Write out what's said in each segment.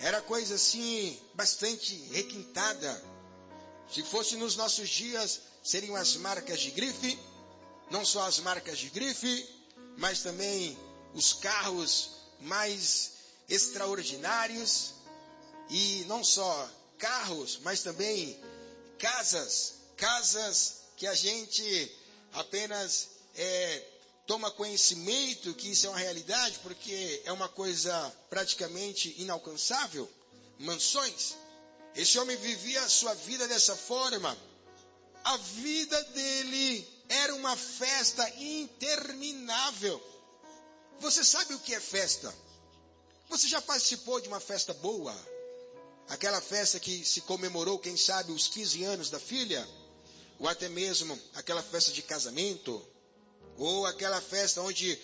era coisa assim, bastante requintada. Se fosse nos nossos dias, seriam as marcas de grife, não só as marcas de grife, mas também os carros mais extraordinários, e não só carros, mas também casas que a gente apenas toma conhecimento que isso é uma realidade, porque é uma coisa praticamente inalcançável, mansões. Esse homem vivia a sua vida dessa forma. A vida dele era uma festa interminável. Você sabe o que é festa? Você já participou de uma festa boa? Aquela festa que se comemorou, quem sabe, os 15 anos da filha? Ou até mesmo aquela festa de casamento? Ou aquela festa onde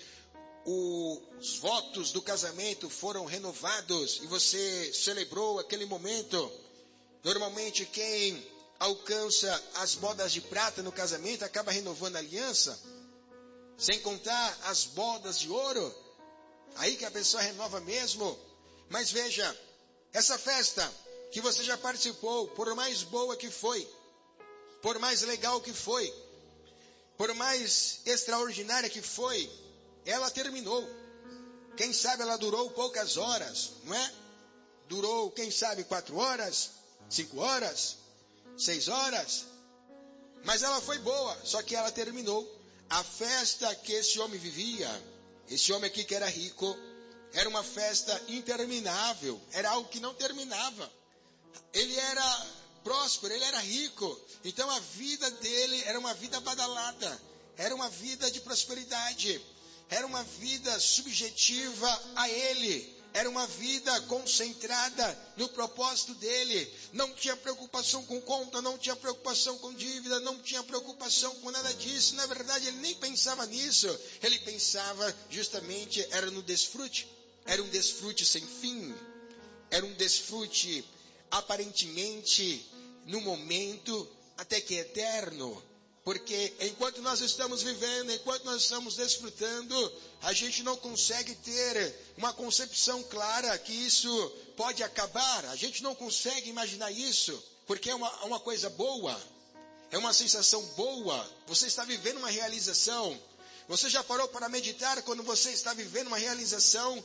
os votos do casamento foram renovados e você celebrou aquele momento? Normalmente quem alcança as bodas de prata no casamento acaba renovando a aliança. Sem contar as bodas de ouro. Aí que a pessoa renova mesmo. Mas veja, essa festa que você já participou, por mais boa que foi, por mais legal que foi, por mais extraordinária que foi, ela terminou. Quem sabe ela durou poucas horas, não é? Durou, quem sabe, 4 horas, 5 horas, 6 horas. Mas ela foi boa, só que ela terminou. A festa que esse homem vivia, esse homem aqui que era rico, era uma festa interminável, era algo que não terminava. Ele era próspero, ele era rico, então a vida dele era uma vida badalada, era uma vida de prosperidade, era uma vida subjetiva a ele, era uma vida concentrada no propósito dele, não tinha preocupação com conta, não tinha preocupação com dívida, não tinha preocupação com nada disso. Na verdade ele nem pensava nisso, ele pensava justamente, era no desfrute, era um desfrute sem fim, era um desfrute aparentemente no momento até que eterno. Porque enquanto nós estamos vivendo, enquanto nós estamos desfrutando, a gente não consegue ter uma concepção clara que isso pode acabar. A gente não consegue imaginar isso, porque é uma coisa boa, é uma sensação boa. Você está vivendo uma realização. Você já parou para meditar quando você está vivendo uma realização?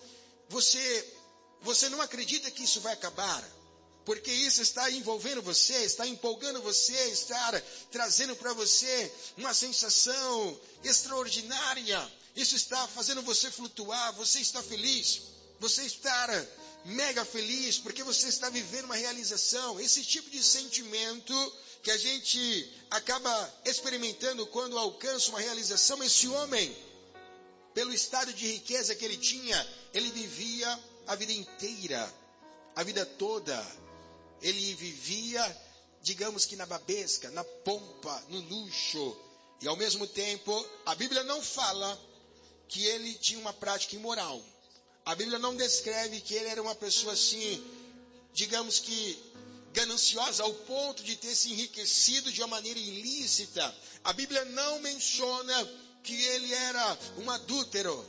Você não acredita que isso vai acabar. Porque isso está envolvendo você, está empolgando você, está trazendo para você uma sensação extraordinária. Isso está fazendo você flutuar, você está feliz, você está mega feliz, porque você está vivendo uma realização. Esse tipo de sentimento que a gente acaba experimentando quando alcança uma realização, esse homem, pelo estado de riqueza que ele tinha, ele vivia a vida inteira, a vida toda. Ele vivia, digamos que na babesca, na pompa, no luxo. E ao mesmo tempo, a Bíblia não fala que ele tinha uma prática imoral. A Bíblia não descreve que ele era uma pessoa assim, digamos que gananciosa ao ponto de ter se enriquecido de uma maneira ilícita. A Bíblia não menciona que ele era um adúltero.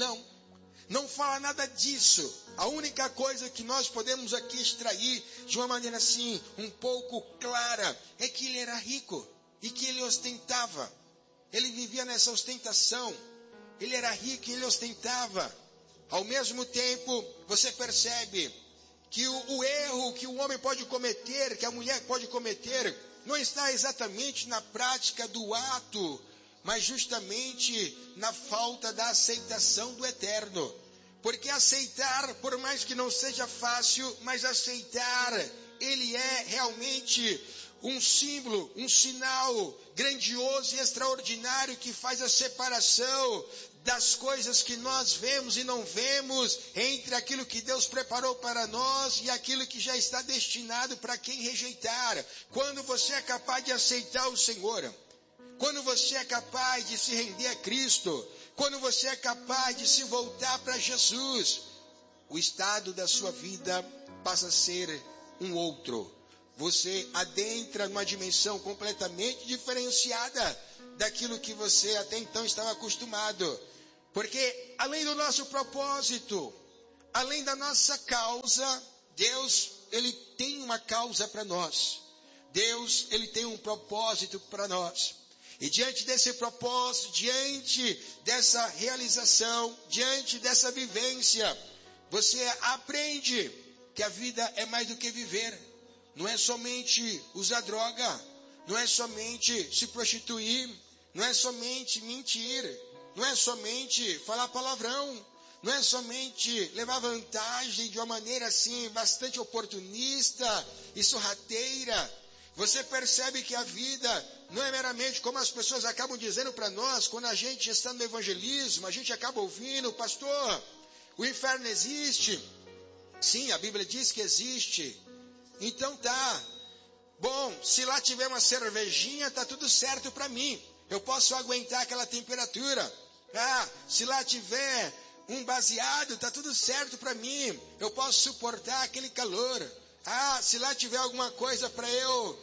Não fala nada disso. A única coisa que nós podemos aqui extrair de uma maneira assim, um pouco clara, é que ele era rico e que ele ostentava. Ele vivia nessa ostentação. Ele era rico e ele ostentava. Ao mesmo tempo, você percebe que o erro que o homem pode cometer, que a mulher pode cometer, não está exatamente na prática do ato, mas justamente na falta da aceitação do eterno. Porque aceitar, por mais que não seja fácil, mas aceitar, ele é realmente um símbolo, um sinal grandioso e extraordinário que faz a separação das coisas que nós vemos e não vemos, entre aquilo que Deus preparou para nós e aquilo que já está destinado para quem rejeitar. Quando você é capaz de aceitar o Senhor, quando você é capaz de se render a Cristo, quando você é capaz de se voltar para Jesus, o estado da sua vida passa a ser um outro. Você adentra numa dimensão completamente diferenciada daquilo que você até então estava acostumado. Porque além do nosso propósito, além da nossa causa, Deus, Ele tem uma causa para nós. Deus, Ele tem um propósito para nós. E diante desse propósito, diante dessa realização, diante dessa vivência, você aprende que a vida é mais do que viver. Não é somente usar droga, não é somente se prostituir, não é somente mentir, não é somente falar palavrão, não é somente levar vantagem de uma maneira assim bastante oportunista e sorrateira. Você percebe que a vida não é meramente como as pessoas acabam dizendo para nós, quando a gente está no evangelismo, a gente acaba ouvindo, pastor, o inferno existe. Sim, a Bíblia diz que existe. Então tá. Bom, se lá tiver uma cervejinha, tá tudo certo para mim. Eu posso aguentar aquela temperatura. Se lá tiver um baseado, tá tudo certo para mim. Eu posso suportar aquele calor. Se lá tiver alguma coisa para eu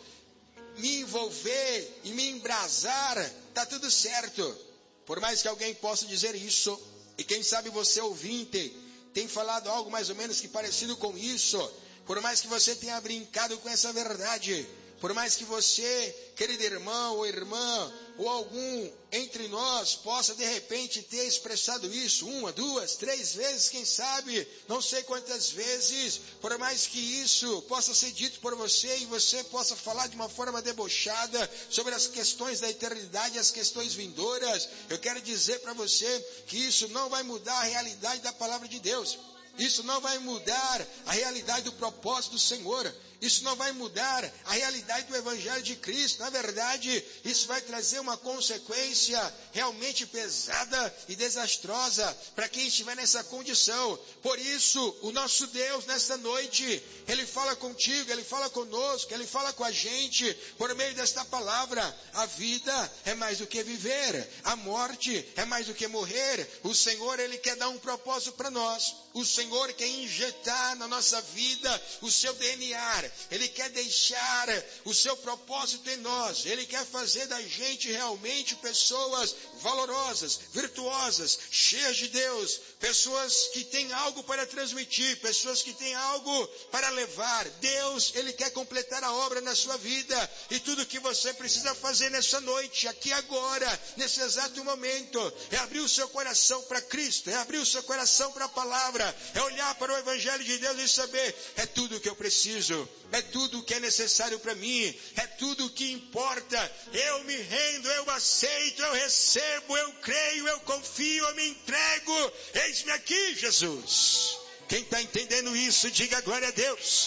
me envolver e me embrasar, tá tudo certo. Por mais que alguém possa dizer isso, e quem sabe você ouvinte tem falado algo mais ou menos que parecido com isso, por mais que você tenha brincado com essa verdade, por mais que você, querido irmão ou irmã, ou algum entre nós possa de repente ter expressado isso 1, 2, 3 vezes, quem sabe, não sei quantas vezes, por mais que isso possa ser dito por você e você possa falar de uma forma debochada sobre as questões da eternidade, as questões vindouras, eu quero dizer para você que isso não vai mudar a realidade da palavra de Deus. Isso não vai mudar a realidade do propósito do Senhor. Isso não vai mudar a realidade do Evangelho de Cristo. Na verdade, isso vai trazer uma consequência realmente pesada e desastrosa para quem estiver nessa condição. Por isso, o nosso Deus, nesta noite, Ele fala contigo, Ele fala conosco, Ele fala com a gente, por meio desta palavra. A vida é mais do que viver. A morte é mais do que morrer. O Senhor, Ele quer dar um propósito para nós. O Senhor quer injetar na nossa vida o seu DNA. Ele quer deixar o seu propósito em nós. Ele quer fazer da gente realmente pessoas valorosas, virtuosas, cheias de Deus. Pessoas que têm algo para transmitir, pessoas que têm algo para levar. Deus, Ele quer completar a obra na sua vida. E tudo que você precisa fazer nessa noite, aqui agora, nesse exato momento, é abrir o seu coração para Cristo, é abrir o seu coração para a palavra, é olhar para o Evangelho de Deus e saber, é tudo o que eu preciso, é tudo o que é necessário para mim, é tudo o que importa. Eu me rendo, eu aceito, eu recebo, eu creio, eu confio, eu me entrego. Eis-me aqui, Jesus. Quem está entendendo isso, diga glória a Deus.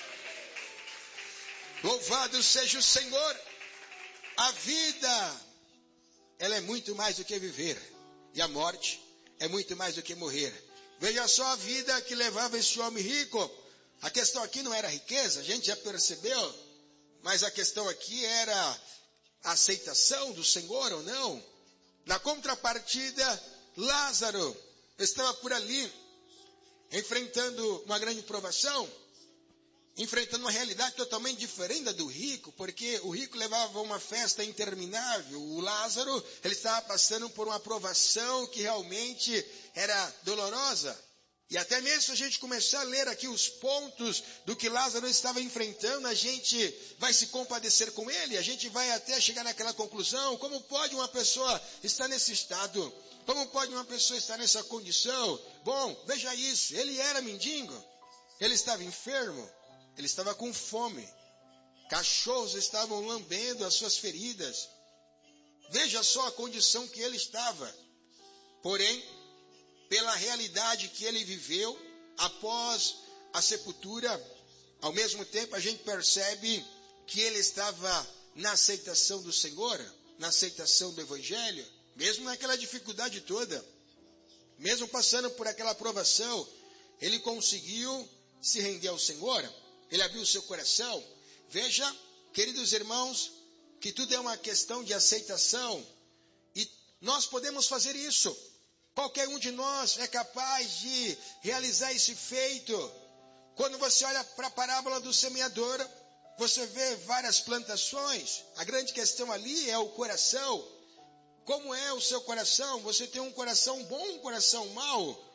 Louvado seja o Senhor. A vida, ela é muito mais do que viver. E a morte é muito mais do que morrer. Veja só a vida que levava esse homem rico. A questão aqui não era riqueza, a gente já percebeu. Mas a questão aqui era a aceitação do Senhor ou não. Na contrapartida, Lázaro estava por ali, enfrentando uma grande provação, enfrentando uma realidade totalmente diferente da do rico, porque o rico levava uma festa interminável. O Lázaro, ele estava passando por uma provação que realmente era dolorosa. E até mesmo se a gente começar a ler aqui os pontos do que Lázaro estava enfrentando, a gente vai se compadecer com ele, a gente vai até chegar naquela conclusão: como pode uma pessoa estar nesse estado? Como pode uma pessoa estar nessa condição? Bom, veja isso, ele era mendigo, ele estava enfermo, ele estava com fome, cachorros estavam lambendo as suas feridas. Veja só a condição que ele estava. Porém, pela realidade que ele viveu após a sepultura, ao mesmo tempo a gente percebe que ele estava na aceitação do Senhor, na aceitação do Evangelho, mesmo naquela dificuldade toda, mesmo passando por aquela provação, ele conseguiu se render ao Senhor, ele abriu o seu coração. Veja, queridos irmãos, que tudo é uma questão de aceitação, e nós podemos fazer isso. Qualquer um de nós é capaz de realizar esse feito. Quando você olha para a parábola do semeador, você vê várias plantações. A grande questão ali é o coração. Como é o seu coração? Você tem um coração bom, um coração mau?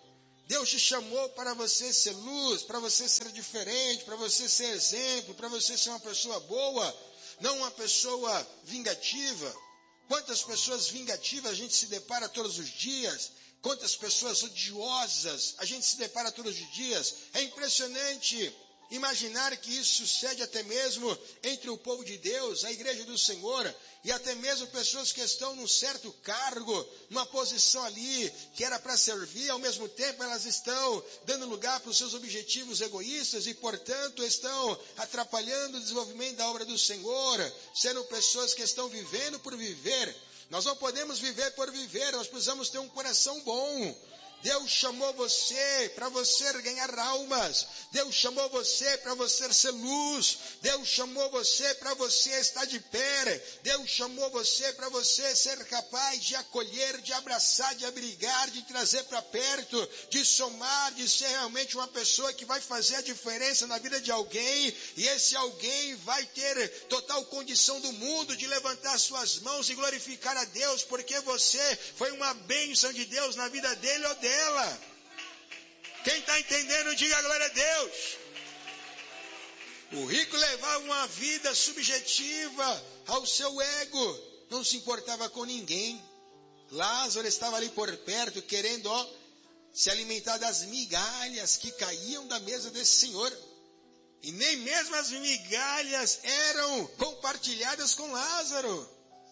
Deus te chamou para você ser luz, para você ser diferente, para você ser exemplo, para você ser uma pessoa boa, não uma pessoa vingativa. Quantas pessoas vingativas a gente se depara todos os dias? Quantas pessoas odiosas a gente se depara todos os dias? É impressionante imaginar que isso sucede até mesmo entre o povo de Deus, a igreja do Senhor, e até mesmo pessoas que estão num certo cargo, numa posição ali que era para servir, ao mesmo tempo elas estão dando lugar para os seus objetivos egoístas e, portanto, estão atrapalhando o desenvolvimento da obra do Senhor, sendo pessoas que estão vivendo por viver. Nós não podemos viver por viver, nós precisamos ter um coração bom. Deus chamou você para você ganhar almas. Deus chamou você para você ser luz. Deus chamou você para você estar de pé. Deus chamou você para você ser capaz de acolher, de abraçar, de abrigar, de trazer para perto, de somar, de ser realmente uma pessoa que vai fazer a diferença na vida de alguém. E esse alguém vai ter total condição do mundo de levantar suas mãos e glorificar a Deus, porque você foi uma bênção de Deus na vida dele ou dela. Quem está entendendo, diga glória a Deus. O rico levava uma vida subjetiva ao seu ego, não se importava com ninguém. Lázaro estava ali por perto, querendo se alimentar das migalhas que caíam da mesa desse senhor. E nem mesmo as migalhas eram compartilhadas com Lázaro.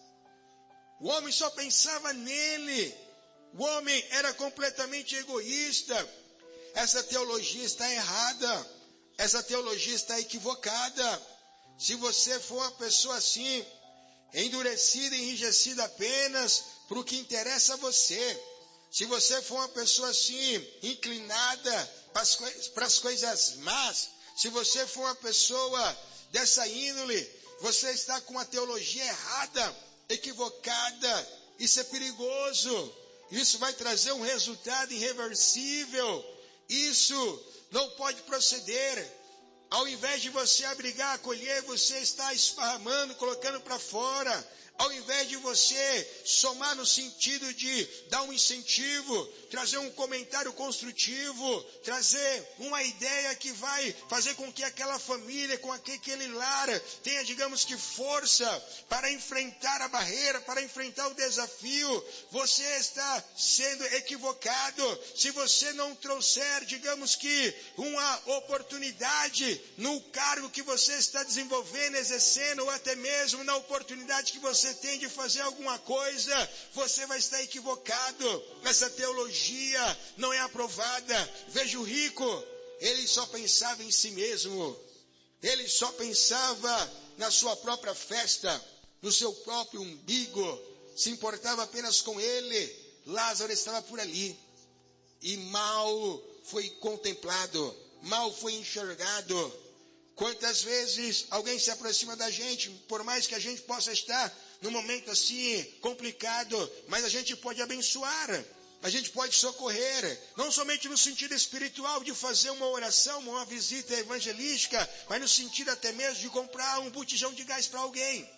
O homem só pensava nele. O homem era completamente egoísta. Essa teologia está errada. Essa teologia está equivocada. Se você for uma pessoa assim, endurecida e enrijecida apenas para o que interessa a você, se você for uma pessoa assim, inclinada para as coisas más, se você for uma pessoa dessa índole, você está com a teologia errada, equivocada. Isso é perigoso. Isso vai trazer um resultado irreversível. Isso não pode proceder. Ao invés de você abrigar, acolher, você está esparramando, colocando para fora. Ao invés de você somar no sentido de dar um incentivo, trazer um comentário construtivo, trazer uma ideia que vai fazer com que aquela família, com aquele lar, tenha, digamos que, força para enfrentar a barreira, para enfrentar o desafio, você está sendo equivocado. Se você não trouxer, digamos que, uma oportunidade no cargo que você está desenvolvendo, exercendo, ou até mesmo na oportunidade que você tem de fazer alguma coisa, você vai estar equivocado. Essa teologia não é aprovada. Veja o rico, ele só pensava em si mesmo. Ele só pensava na sua própria festa, no seu próprio umbigo. Se importava apenas com ele. Lázaro estava por ali. E mal foi contemplado, mal foi enxergado. Quantas vezes alguém se aproxima da gente, por mais que a gente possa estar num momento assim complicado, mas a gente pode abençoar, a gente pode socorrer, não somente no sentido espiritual de fazer uma oração, uma visita evangelística, mas no sentido até mesmo de comprar um botijão de gás para alguém.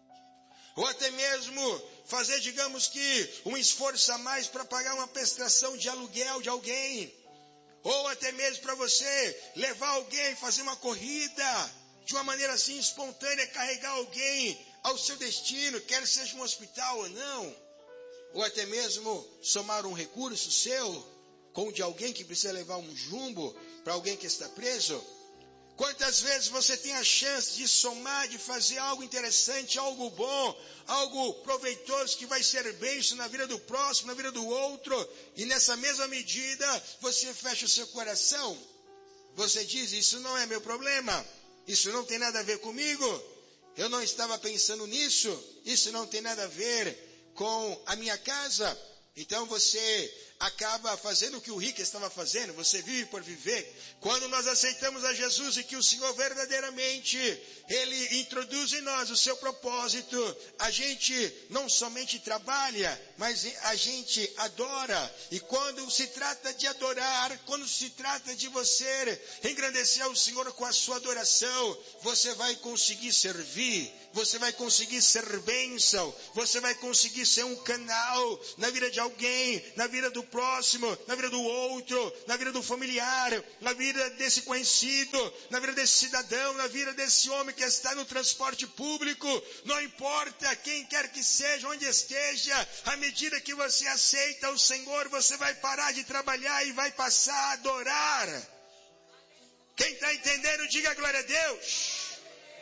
Ou até mesmo fazer, digamos que, um esforço a mais para pagar uma prestação de aluguel de alguém. Ou até mesmo para você levar alguém, fazer uma corrida, de uma maneira assim espontânea, carregar alguém ao seu destino, quer seja um hospital ou não. Ou até mesmo somar um recurso seu com o de alguém que precisa levar um jumbo para alguém que está preso. Quantas vezes você tem a chance de somar, de fazer algo interessante, algo bom, algo proveitoso que vai ser bênção na vida do próximo, na vida do outro, e nessa mesma medida você fecha o seu coração. Você diz, isso não é meu problema, isso não tem nada a ver comigo, eu não estava pensando nisso, isso não tem nada a ver com a minha casa. Então você acaba fazendo o que o rico estava fazendo, você vive por viver. Quando nós aceitamos a Jesus e que o Senhor verdadeiramente, Ele introduz em nós o seu propósito, a gente não somente trabalha, mas a gente adora. E quando se trata de adorar, quando se trata de você engrandecer ao Senhor com a sua adoração, você vai conseguir servir, você vai conseguir ser bênção, você vai conseguir ser um canal na vida de alguém, na vida do próximo, na vida do outro, na vida do familiar, na vida desse conhecido, na vida desse cidadão, na vida desse homem que está no transporte público, não importa quem quer que seja, onde esteja, à medida que você aceita o Senhor, você vai parar de trabalhar e vai passar a adorar. Quem está entendendo, diga glória a Deus.